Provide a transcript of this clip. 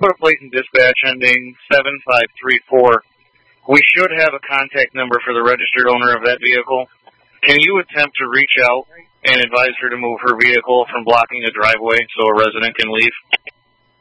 put a plate in dispatch ending 7534. We should have a contact number for the registered owner of that vehicle. Can you attempt to reach out and advise her to move her vehicle from blocking a driveway so a resident can leave?